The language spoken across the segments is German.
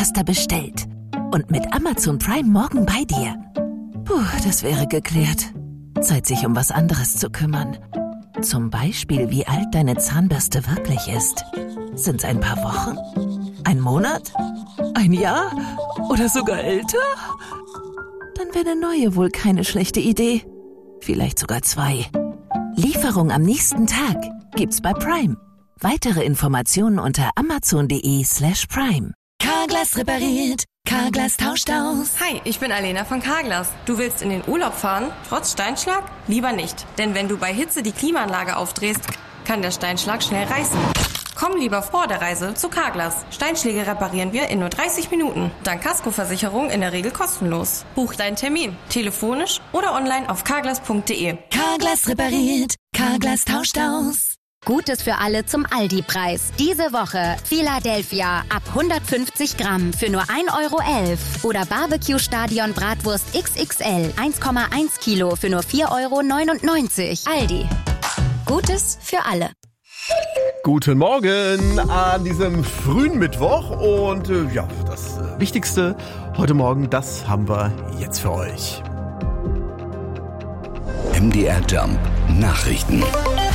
Zahnpasta bestellt und mit Amazon Prime morgen bei dir. Puh, das wäre geklärt. Zeit, sich um was anderes zu kümmern. Zum Beispiel, wie alt deine Zahnbürste wirklich ist. Sind's ein paar Wochen? Ein Monat? Ein Jahr? Oder sogar älter? Dann wäre eine neue wohl keine schlechte Idee. Vielleicht sogar 2. Lieferung am nächsten Tag gibt's bei Prime. Weitere Informationen unter amazon.de/prime. Carglass repariert, Carglass tauscht aus. Hi, ich bin Alena von Carglass. Du willst in den Urlaub fahren, trotz Steinschlag? Lieber nicht, denn wenn du bei Hitze die Klimaanlage aufdrehst, kann der Steinschlag schnell reißen. Komm lieber vor der Reise zu Carglass. Steinschläge reparieren wir in nur 30 Minuten. Dank Kaskoversicherung in der Regel kostenlos. Buch deinen Termin, telefonisch oder online auf carglass.de. Carglass repariert, Carglass tauscht aus. Gutes für alle zum Aldi-Preis. Diese Woche Philadelphia ab 150 Gramm für nur 1,11 € oder Barbecue-Stadion Bratwurst XXL 1,1 Kilo für nur 4,99 €. Aldi. Gutes für alle. Guten Morgen an diesem frühen Mittwoch und das Wichtigste heute Morgen, das haben wir jetzt für euch. MDR Jump Nachrichten.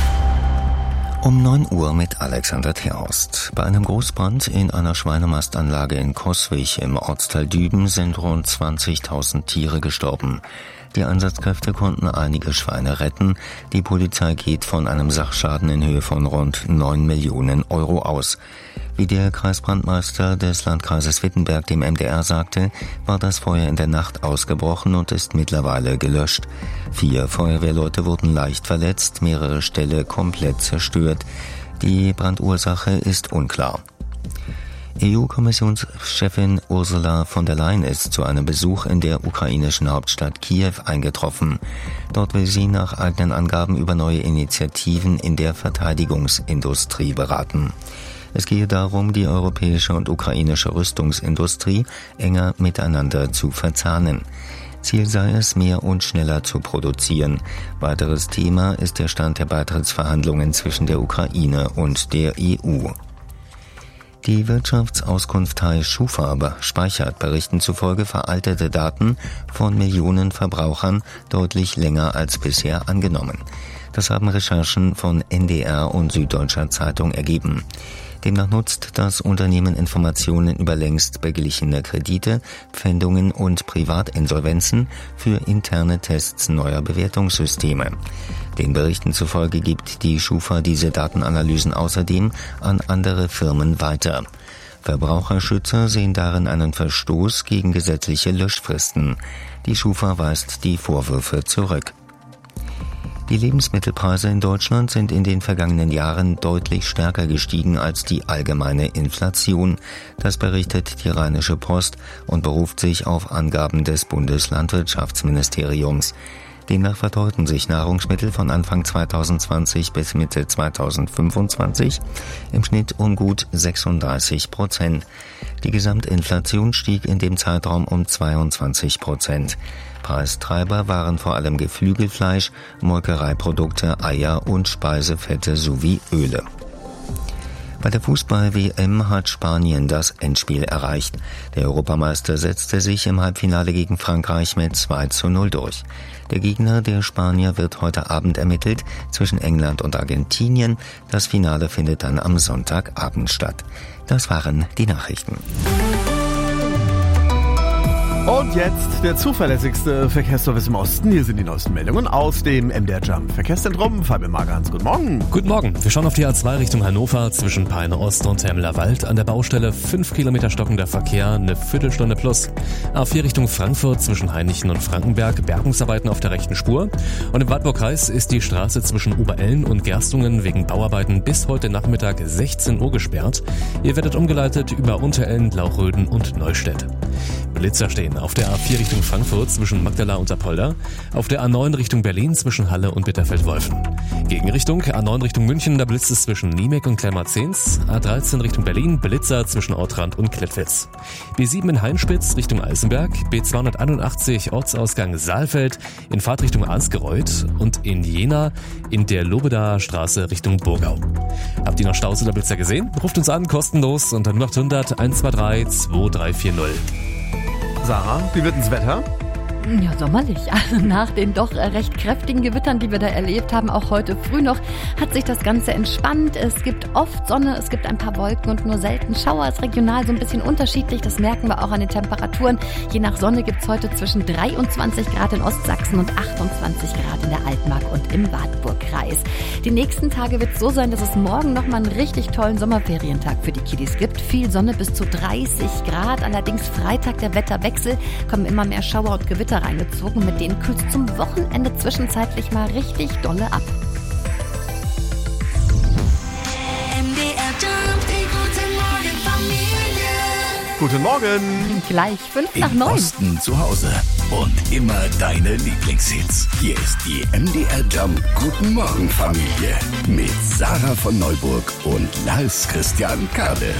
Um 9 Uhr mit Alexander Terhorst. Bei einem Großbrand in einer Schweinemastanlage in Coswig im Ortsteil Düben sind rund 20.000 Tiere gestorben. Die Einsatzkräfte konnten einige Schweine retten. Die Polizei geht von einem Sachschaden in Höhe von rund 9 Millionen € aus. Wie der Kreisbrandmeister des Landkreises Wittenberg dem MDR sagte, war das Feuer in der Nacht ausgebrochen und ist mittlerweile gelöscht. 4 Feuerwehrleute wurden leicht verletzt, mehrere Ställe komplett zerstört. Die Brandursache ist unklar. EU-Kommissionschefin Ursula von der Leyen ist zu einem Besuch in der ukrainischen Hauptstadt Kiew eingetroffen. Dort will sie nach eigenen Angaben über neue Initiativen in der Verteidigungsindustrie beraten. Es gehe darum, die europäische und ukrainische Rüstungsindustrie enger miteinander zu verzahnen. Ziel sei es, mehr und schneller zu produzieren. Weiteres Thema ist der Stand der Beitrittsverhandlungen zwischen der Ukraine und der EU. Die Wirtschaftsauskunftei Schufa speichert Berichten zufolge veraltete Daten von Millionen Verbrauchern deutlich länger als bisher angenommen. Das haben Recherchen von NDR und Süddeutscher Zeitung ergeben. Demnach nutzt das Unternehmen Informationen über längst beglichene Kredite, Pfändungen und Privatinsolvenzen für interne Tests neuer Bewertungssysteme. Den Berichten zufolge gibt die Schufa diese Datenanalysen außerdem an andere Firmen weiter. Verbraucherschützer sehen darin einen Verstoß gegen gesetzliche Löschfristen. Die Schufa weist die Vorwürfe zurück. Die Lebensmittelpreise in Deutschland sind in den vergangenen Jahren deutlich stärker gestiegen als die allgemeine Inflation. Das berichtet die Rheinische Post und beruft sich auf Angaben des Bundeslandwirtschaftsministeriums. Demnach verteuerten sich Nahrungsmittel von Anfang 2020 bis Mitte 2025 im Schnitt um gut 36%. Die Gesamtinflation stieg in dem Zeitraum um 22%. Preistreiber waren vor allem Geflügelfleisch, Molkereiprodukte, Eier und Speisefette sowie Öle. Bei der Fußball-WM hat Spanien das Endspiel erreicht. Der Europameister setzte sich im Halbfinale gegen Frankreich mit 2:0 durch. Der Gegner der Spanier wird heute Abend ermittelt zwischen England und Argentinien. Das Finale findet dann am Sonntagabend statt. Das waren die Nachrichten. Und jetzt der zuverlässigste Verkehrsservice im Osten. Hier sind die neuesten Meldungen aus dem MDR Jump Verkehrszentrum. Fabian Magerhans, guten Morgen. Guten Morgen. Wir schauen auf die A2 Richtung Hannover zwischen Peine Ost und Hemmerwald. An der Baustelle 5 Kilometer stockender Verkehr, eine Viertelstunde plus. A4 Richtung Frankfurt zwischen Hainichen und Frankenberg, Bergungsarbeiten auf der rechten Spur. Und im Wartburgkreis ist die Straße zwischen Oberellen und Gerstungen wegen Bauarbeiten bis heute Nachmittag 16 Uhr gesperrt. Ihr werdet umgeleitet über Unterellen, Lauchröden und Neustädt. Blitzer stehen. Auf der A4 Richtung Frankfurt zwischen Magdala und Apolda. Auf der A9 Richtung Berlin zwischen Halle und Bitterfeld-Wolfen. Gegenrichtung A9 Richtung München, da blitzt es zwischen Niemek und Klemmer-Zehns. A13 Richtung Berlin, Blitzer zwischen Ortrand und Klettwitz. B7 in Heinspitz Richtung Eisenberg. B281 Ortsausgang Saalfeld in Fahrtrichtung Ansgereuth. Und in Jena in der Lobedaer Straße Richtung Burgau. Habt ihr noch Staus oder Blitzer gesehen? Ruft uns an, kostenlos unter 0800 123 2340. Sarah, wie wird das Wetter? Ja, sommerlich. Also nach den doch recht kräftigen Gewittern, die wir da erlebt haben, auch heute früh noch, hat sich das Ganze entspannt. Es gibt oft Sonne, es gibt ein paar Wolken und nur selten Schauer. Es ist regional so ein bisschen unterschiedlich, das merken wir auch an den Temperaturen. Je nach Sonne gibt es heute zwischen 23 Grad in Ostsachsen und 28 Grad in der Altmark und im Wartburgkreis. Die nächsten Tage wird es so sein, dass es morgen nochmal einen richtig tollen Sommerferientag für die Kiddies gibt. Viel Sonne bis zu 30 Grad. Allerdings Freitag der Wetterwechsel, kommen immer mehr Schauer und Gewitter reingezogen, mit denen kühlt es zum Wochenende zwischenzeitlich mal richtig dolle ab. MDR Jump, die Guten Guten Morgen Familie. Morgen. Gleich 5 nach Im 9. Osten zu Hause und immer deine Lieblingshits. Hier ist die MDR Jump Guten Morgen Familie mit Sarah von Neuburg und Lars Christian Kade.